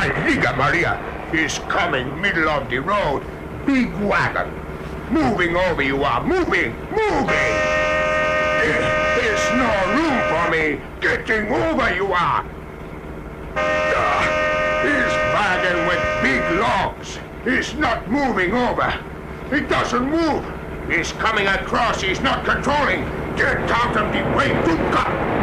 My Liga Maria is coming middle of the road. Big wagon. Moving over you are. Moving. There's no room for me. Getting over you are. His wagon with big logs is not moving over. It doesn't move. He's coming across. He's not controlling. Get out of the way, Duca.